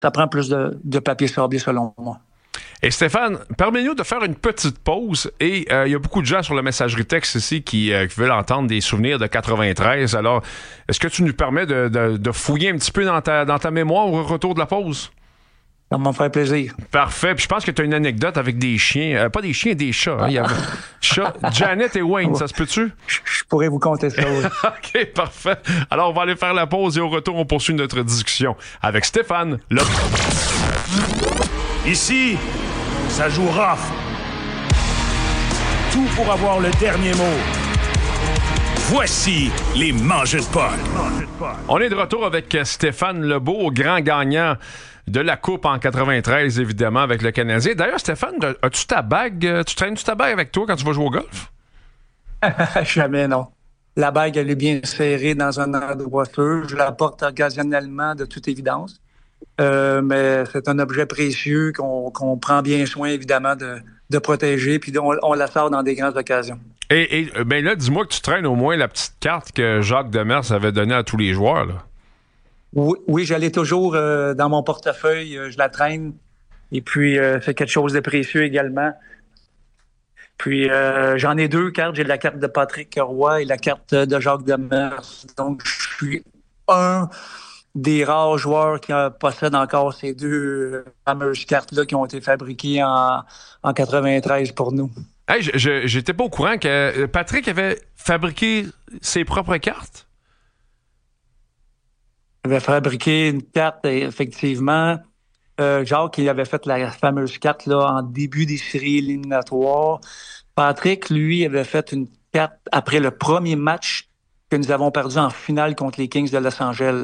ça prend plus de papier sablé, selon moi. Et Stéphane, permets-nous de faire une petite pause. Et il y a beaucoup de gens sur la messagerie texte ici qui veulent entendre des souvenirs de 93. Alors, est-ce que tu nous permets de fouiller un petit peu dans ta mémoire au retour de la pause? Ça va me faire plaisir. Parfait. Puis je pense que tu as une anecdote avec des chiens. Pas des chiens, des chats. Hein. Il y avait chats. Janet et Wayne, ça se peut-tu? Je pourrais vous conter ça, oui. OK, parfait. Alors, on va aller faire la pause et au retour, on poursuit notre discussion avec Stéphane. Ici, ça joue rough. Tout pour avoir le dernier mot. Voici les Mangeux de Paul. On est de retour avec Stéphane Lebeau, grand gagnant de la Coupe en 93, évidemment, avec le Canadien. D'ailleurs, Stéphane, as-tu ta bague? Tu traînes-tu ta bague avec toi quand tu vas jouer au golf? Jamais, non. La bague, elle est bien serrée dans un endroit sûr. Je la porte occasionnellement, de toute évidence. Mais c'est un objet précieux qu'on prend bien soin, évidemment, de protéger, puis on la sort dans des grandes occasions. Et ben là, dis-moi que tu traînes au moins la petite carte que Jacques Demers avait donnée à tous les joueurs, là. Oui, j'allais toujours dans mon portefeuille, je la traîne. Et puis, c'est quelque chose de précieux également. Puis, j'en ai 2 cartes. J'ai la carte de Patrick Roy et la carte de Jacques Demers. Donc, je suis un des rares joueurs qui possèdent encore ces 2 fameuses cartes-là qui ont été fabriquées en 93 pour nous. Hey, j'étais pas au courant que Patrick avait fabriqué ses propres cartes. Il avait fabriqué une carte, effectivement. Jacques, il avait fait la fameuse carte là, en début des séries éliminatoires. Patrick, lui, avait fait une carte après le premier match que nous avons perdu en finale contre les Kings de Los Angeles.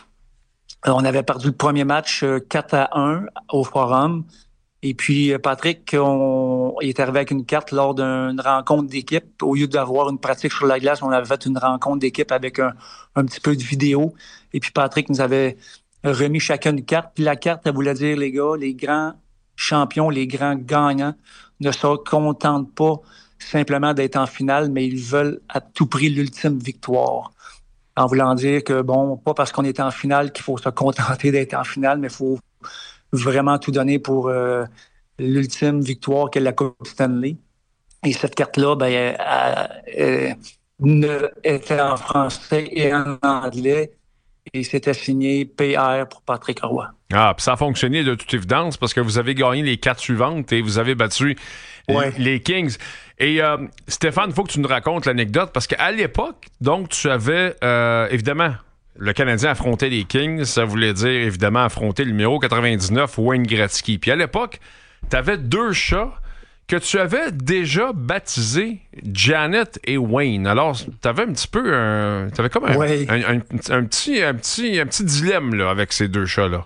On avait perdu le premier match 4-1 au Forum. Et puis, Patrick, il est arrivé avec une carte lors d'une rencontre d'équipe. Au lieu d'avoir une pratique sur la glace, on avait fait une rencontre d'équipe avec un petit peu de vidéo. Et puis, Patrick nous avait remis chacun une carte. Puis la carte, elle voulait dire, les gars, les grands champions, les grands gagnants ne se contentent pas simplement d'être en finale, mais ils veulent à tout prix l'ultime victoire. En voulant dire que, bon, pas parce qu'on est en finale qu'il faut se contenter d'être en finale, mais il faut vraiment tout donner pour l'ultime victoire qu'est la Coupe Stanley. Et cette carte-là, elle était en français et en anglais. Et c'était signé PR pour Patrick Roy. Ah, puis ça a fonctionné de toute évidence parce que vous avez gagné les 4 suivantes et vous avez battu les Kings. Et Stéphane, il faut que tu nous racontes l'anecdote parce qu'à l'époque, donc, tu avais évidemment... Le Canadien affrontait les Kings, ça voulait dire évidemment affronter le numéro 99, Wayne Gretzky. Puis à l'époque, tu avais 2 chats que tu avais déjà baptisés Janet et Wayne. Alors, tu avais un petit peu t'avais comme un petit dilemme là, avec ces 2 chats-là.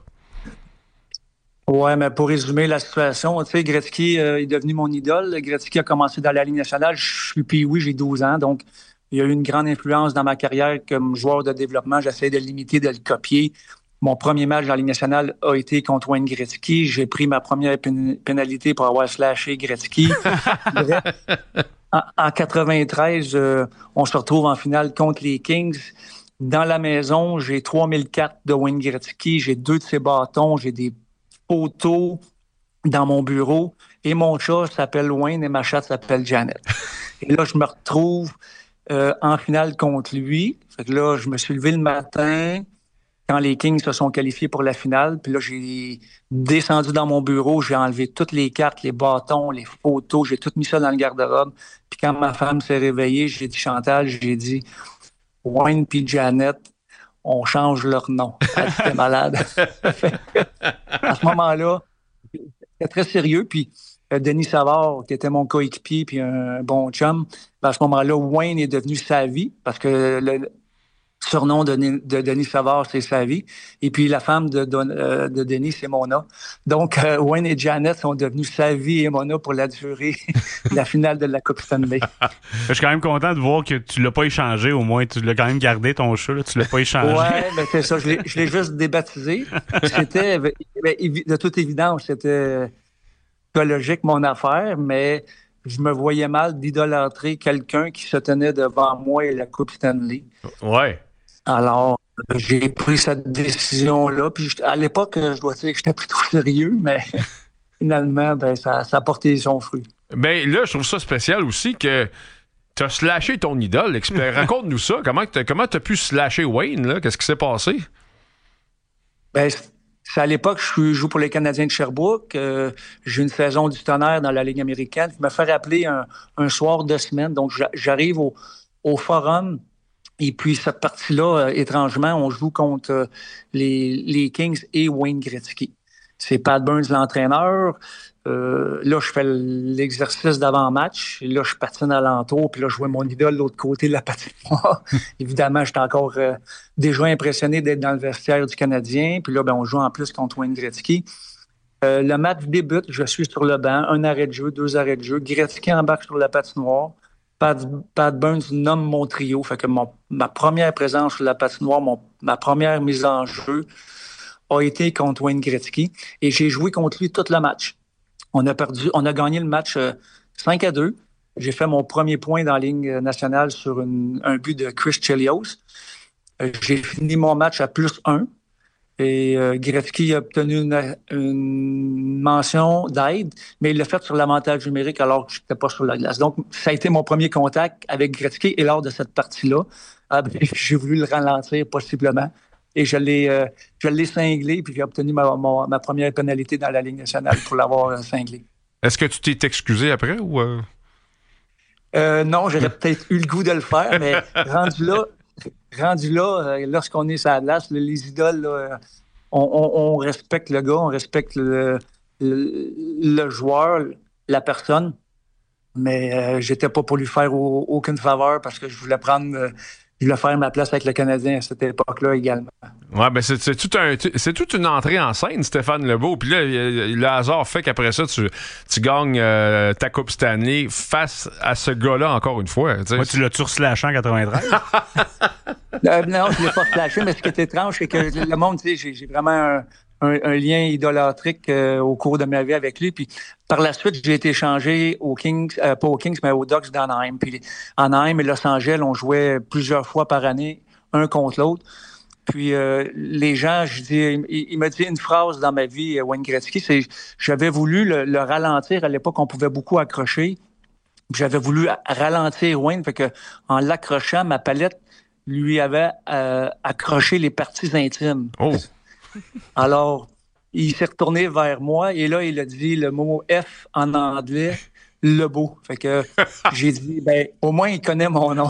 Ouais, mais pour résumer la situation, tu sais, Gretzky est devenu mon idole. Gretzky a commencé dans la Ligue nationale. Je suis pee-wee, j'ai 12 ans, donc il y a eu une grande influence dans ma carrière comme joueur de développement. J'essaie de l'imiter, de le copier. Mon premier match dans la Ligue nationale a été contre Wayne Gretzky. J'ai pris ma première pénalité pour avoir slashé Gretzky. Bref, en 93, on se retrouve en finale contre les Kings. Dans la maison, j'ai 3000 cartes de Wayne Gretzky. J'ai 2 de ses bâtons. J'ai des photos dans mon bureau. Et mon chat s'appelle Wayne et ma chatte s'appelle Janet. Et là, je me retrouve en finale contre lui. Fait que là, je me suis levé le matin quand les Kings se sont qualifiés pour la finale. Puis là, j'ai descendu dans mon bureau, j'ai enlevé toutes les cartes, les bâtons, les photos, j'ai tout mis ça dans le garde-robe. Puis quand ma femme s'est réveillée, j'ai dit Chantal, j'ai dit Wayne puis Janet, on change leur nom. Elle était malade. À ce moment-là, c'était très sérieux. Puis Denis Savard, qui était mon coéquipier puis un bon chum, à ce moment-là, Wayne est devenu Savy parce que le surnom de Denis Savard, c'est Savy. Et puis la femme de Denis, c'est Mona. Donc, Wayne et Janet sont devenus Savy et Mona pour la durée de la finale de la Coupe Stanley. Je suis quand même content de voir que tu l'as pas échangé. Au moins, tu l'as quand même gardé, ton chat. Là, tu l'as pas échangé. Ouais, ben c'est ça. Je l'ai juste débaptisé. C'était, de toute évidence, c'était écologique, mon affaire, mais je me voyais mal d'idolâtrer quelqu'un qui se tenait devant moi et la Coupe Stanley. Ouais. Alors, J'ai pris cette décision-là. Puis à l'époque, je dois dire que j'étais plutôt sérieux, mais finalement, ça a porté son fruit. Ben là, je trouve ça spécial aussi que tu as slashé ton idole. Raconte-nous ça. Comment tu as pu slasher Wayne, là? Qu'est-ce qui s'est passé? Ben, c'est à l'époque, je joue pour les Canadiens de Sherbrooke. J'ai une saison du tonnerre dans la Ligue américaine. Je me fais rappeler un soir de semaine. Donc, j'arrive au Forum. Et puis, cette partie-là, étrangement, on joue contre les Kings et Wayne Gretzky. C'est Pat Burns, l'entraîneur. Là, je fais l'exercice d'avant-match. Et là, je patine alentour. Puis là, je vois mon idole de l'autre côté de la patinoire. Évidemment, j'étais encore déjà impressionné d'être dans le vestiaire du Canadien. Puis là, on joue en plus contre Wayne Gretzky. Le match débute. Je suis sur le banc. 1 arrêt de jeu, 2 arrêts de jeu. Gretzky embarque sur la patinoire. Pat Burns nomme mon trio. Fait que ma première présence sur la patinoire, ma première mise en jeu a été contre Wayne Gretzky. Et j'ai joué contre lui tout le match. On a gagné le match 5-2. J'ai fait mon premier point dans la Ligue nationale sur un but de Chris Chelios. J'ai fini mon match à +1. Et Gretzky a obtenu une mention d'aide, mais il l'a fait sur l'avantage numérique alors que je n'étais pas sur la glace. Donc, ça a été mon premier contact avec Gretzky. Et lors de cette partie-là, j'ai voulu le ralentir possiblement. Et je l'ai cinglé, puis j'ai obtenu ma première pénalité dans la Ligue nationale pour l'avoir cinglé. Est-ce que tu t'es excusé après ou... Non, j'aurais peut-être eu le goût de le faire, mais rendu là, lorsqu'on est sur la glace, les idoles, là, on respecte le gars, on respecte le joueur, la personne, mais j'étais pas pour lui faire aucune faveur parce que je voulais faire ma place avec le Canadien à cette époque-là également. Ouais, ben c'est toute une entrée en scène, Stéphane Lebeau. Puis là, le hasard fait qu'après ça, tu gagnes ta Coupe Stanley face à ce gars-là encore une fois. Moi, tu l'as-tu slashé en 93? Non, je ne l'ai pas slashé, mais ce qui est étrange, c'est que le monde, tu sais, j'ai vraiment un lien idolâtrique au cours de ma vie avec lui. Puis par la suite, j'ai été échangé aux Kings, pas aux Kings, mais aux Ducks d'Anaheim. Puis Anaheim et Los Angeles, on jouait plusieurs fois par année, un contre l'autre. Puis les gens, il m'a dit une phrase dans ma vie, Wayne Gretzky, c'est j'avais voulu le ralentir. À l'époque, on pouvait beaucoup accrocher. J'avais voulu ralentir Wayne, fait que en l'accrochant, ma palette lui avait accroché les parties intimes. Oh! Alors, il s'est retourné vers moi et là, il a dit le mot F en anglais, Lebeau. Fait que j'ai dit, au moins, il connaît mon nom.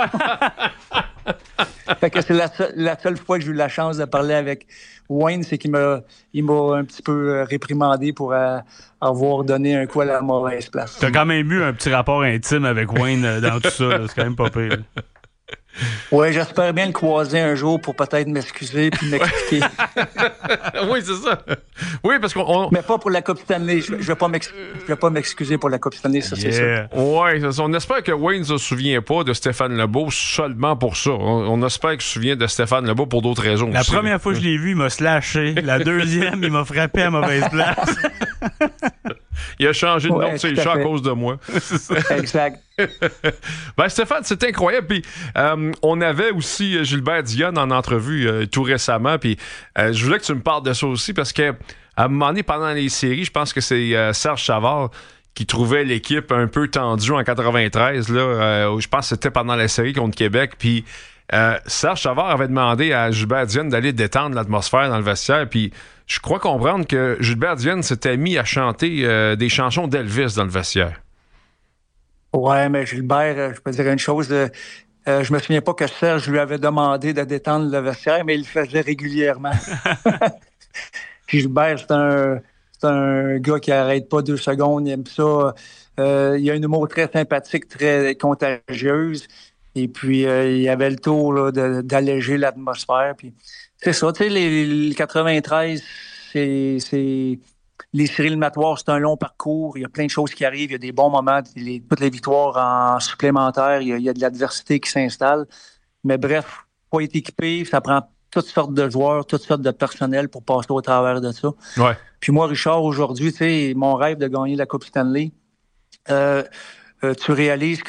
Fait que c'est la seule fois que j'ai eu la chance de parler avec Wayne, c'est qu'il m'a un petit peu réprimandé pour avoir donné un coup à la mauvaise place. T'as quand même eu un petit rapport intime avec Wayne dans tout ça, là. C'est quand même pas pire. Oui, j'espère bien le croiser un jour pour peut-être m'excuser puis m'expliquer. Oui, c'est ça. Oui, parce qu'on... Mais pas pour la Coupe Stanley. Je vais pas m'excuser pour la Coupe Stanley, ça, c'est sûr. Oui, c'est ça. On espère que Wayne ne se souvient pas de Stéphane Lebeau seulement pour ça. On espère qu'il se souvient de Stéphane Lebeau pour d'autres raisons La aussi. première fois que je l'ai vu, il m'a slashé. La deuxième, il m'a frappé à mauvaise place. Il a changé de nom de ses chats à cause de moi. Exact. Ben Stéphane, c'est incroyable. Puis on avait aussi Gilbert Dionne en entrevue tout récemment. Puis je voulais que tu me parles de ça aussi parce que à un moment donné, pendant les séries, je pense que c'est Serge Savard qui trouvait l'équipe un peu tendue en 93. Là, je pense que c'était pendant la série contre Québec. Puis Serge Savard avait demandé à Gilbert Dionne d'aller détendre l'atmosphère dans le vestiaire. Puis je crois comprendre que Gilbert Dionne s'était mis à chanter des chansons d'Elvis dans le vestiaire. Ouais, mais Gilbert, je peux dire une chose. Je me souviens pas que Serge lui avait demandé de détendre le vestiaire, mais il le faisait régulièrement. Gilbert, c'est un gars qui arrête pas 2 secondes. Il aime ça. Il a un humour très sympathique, très contagieuse. Et puis, il avait le tour là, d'alléger l'atmosphère. Puis, c'est ça, tu sais, les 93, c'est les séries éliminatoires, c'est un long parcours. Il y a plein de choses qui arrivent. Il y a des bons moments. Toutes les victoires en supplémentaire, il y a de l'adversité qui s'installe. Mais bref, faut être équipé. Ça prend toutes sortes de joueurs, toutes sortes de personnel pour passer au travers de ça. Ouais. Puis moi, Richard, aujourd'hui, tu sais, mon rêve de gagner la Coupe Stanley, tu réalises que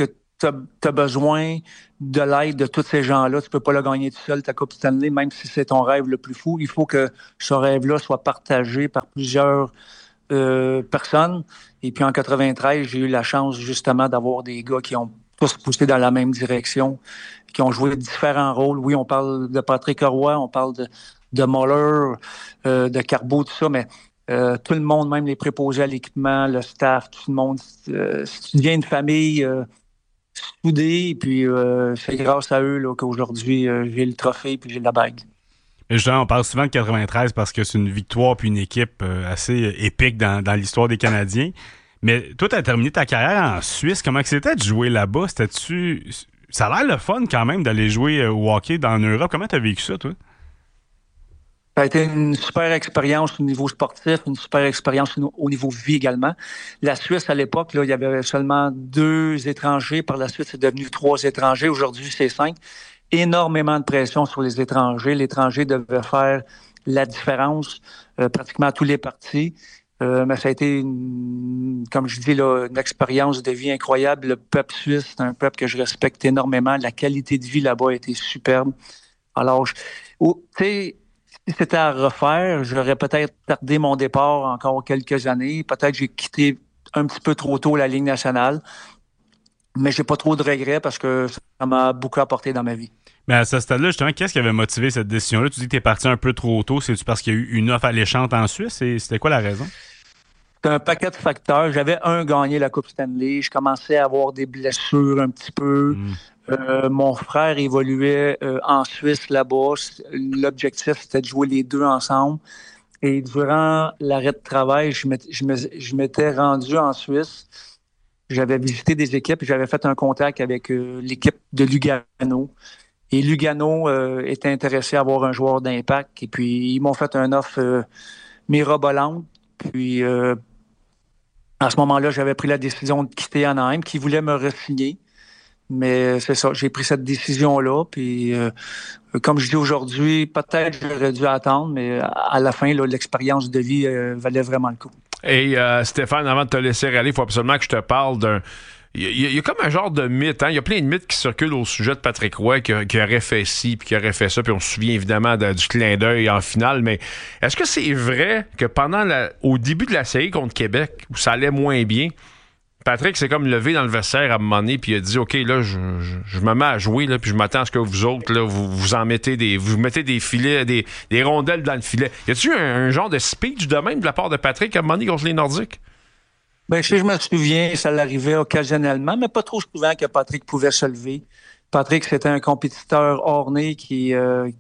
t'as besoin de l'aide de tous ces gens-là. Tu peux pas le gagner tout seul, ta Coupe Stanley, même si c'est ton rêve le plus fou. Il faut que ce rêve-là soit partagé par plusieurs personnes. Et puis en 93, j'ai eu la chance justement d'avoir des gars qui ont tous poussé dans la même direction, qui ont joué différents rôles. Oui, on parle de Patrick Roy, on parle de Muller, de Carbeau, tout ça, mais tout le monde, même les préposés à l'équipement, le staff, tout le monde, si tu deviens une famille soudée, et puis c'est grâce à eux là, qu'aujourd'hui j'ai le trophée puis j'ai la bague. Et justement, on parle souvent de 93 parce que c'est une victoire puis une équipe assez épique dans l'histoire des Canadiens. Mais toi, tu as terminé ta carrière en Suisse. Comment c'était de jouer là-bas? Ça a l'air le fun quand même d'aller jouer au hockey en Europe. Comment tu as vécu ça, toi? Ça a été une super expérience au niveau sportif, une super expérience au niveau vie également. La Suisse, à l'époque, là, il y avait seulement 2 étrangers. Par la suite, c'est devenu 3 étrangers. Aujourd'hui, c'est 5. Énormément de pression sur les étrangers. L'étranger devait faire la différence pratiquement à tous les partis. Mais ça a été, comme je dis, là, une expérience de vie incroyable. Le peuple suisse, c'est un peuple que je respecte énormément. La qualité de vie là-bas a été superbe. Alors, tu sais, si c'était à refaire, j'aurais peut-être tardé mon départ encore quelques années. Peut-être j'ai quitté un petit peu trop tôt la Ligue nationale. Mais j'ai pas trop de regrets parce que ça m'a beaucoup apporté dans ma vie. Mais à ce stade-là, justement, qu'est-ce qui avait motivé cette décision-là? Tu dis que tu es parti un peu trop tôt. C'est-tu parce qu'il y a eu une offre alléchante en Suisse? C'était quoi la raison? C'est un paquet de facteurs. J'avais gagné la Coupe Stanley. Je commençais à avoir des blessures un petit peu. Mon frère évoluait en Suisse là-bas. L'objectif, c'était de jouer les 2 ensemble. Et durant l'arrêt de travail, je m'étais rendu en Suisse. J'avais visité des équipes et j'avais fait un contact avec l'équipe de Lugano. Et Lugano était intéressé à avoir un joueur d'impact. Et puis, ils m'ont fait une offre mirobolante. Puis, à ce moment-là, j'avais pris la décision de quitter Anaheim, qui voulait me re-signer. Mais c'est ça, j'ai pris cette décision-là. Puis, comme je dis aujourd'hui, peut-être j'aurais dû attendre, mais à la fin, là, l'expérience de vie valait vraiment le coup. Et Stéphane, avant de te laisser aller, il faut absolument que je te parle d'un... Il y a comme un genre de mythe, hein? Il y a plein de mythes qui circulent au sujet de Patrick Roy qui aurait fait ci, puis qui aurait fait ça, puis on se souvient évidemment du clin d'œil en finale, mais est-ce que c'est vrai que au début de la série contre Québec, où ça allait moins bien, Patrick s'est comme levé dans le vestiaire à un moment donné, puis il a dit « OK, là, je me mets à jouer, là, puis je m'attends à ce que vous autres, là, vous en mettez vous mettez des filets, des rondelles dans le filet. » Y a-tu eu un genre de speech de même de la part de Patrick à un moment donné contre les Nordiques? Ben, je me souviens, ça l'arrivait occasionnellement, mais pas trop souvent que Patrick pouvait se lever. Patrick, c'était un compétiteur orné qui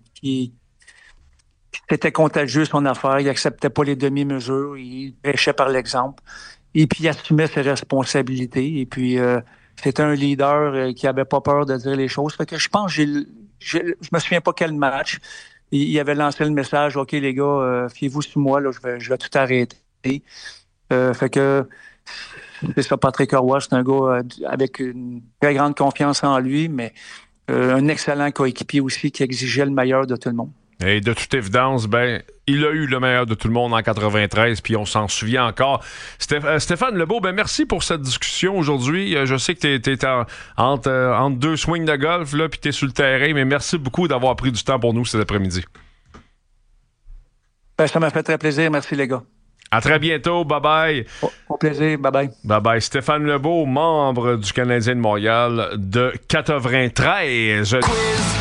était contagieux son affaire. Il acceptait pas les demi-mesures. Il prêchait par l'exemple. Et puis, il assumait ses responsabilités. Et puis, c'était un leader qui avait pas peur de dire les choses. Fait que je pense, je me souviens pas quel match. Il avait lancé le message, OK, les gars, fiez-vous sur moi, là, je vais tout arrêter. Fait que, c'est ça, Patrick Roy, c'est un gars avec une très grande confiance en lui, mais un excellent coéquipier aussi qui exigeait le meilleur de tout le monde. Et de toute évidence, il a eu le meilleur de tout le monde en 93, puis on s'en souvient encore. Stéphane Lebeau, merci pour cette discussion aujourd'hui. Je sais que tu es entre 2 swings de golf, là, puis tu es sur le terrain, mais merci beaucoup d'avoir pris du temps pour nous cet après-midi. Ça m'a fait très plaisir. Merci, les gars. À très bientôt. Bye-bye. Au plaisir. Bye-bye. Bye-bye. Stéphane Lebeau, membre du Canadien de Montréal de 93. Quiz.